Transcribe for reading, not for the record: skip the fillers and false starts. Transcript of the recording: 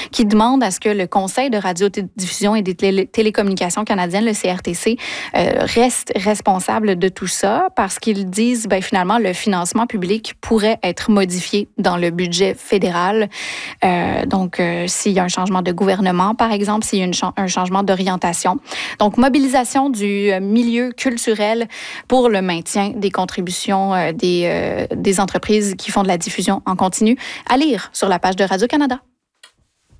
qui demande à ce que le Conseil de radiodiffusion et des télécommunications canadiennes, le CRTC, reste responsable de tout ça parce qu'ils disent, finalement, le financement public pourrait être modifié dans le budget fédéral. Donc, s'il y a un changement de gouvernement, par exemple, s'il y a un changement d'orientation. Donc, mobilisation du milieu culturel pour le maintien des contributions des entreprises qui font de la diffusion en continu. À lire sur la page de Radio-Canada.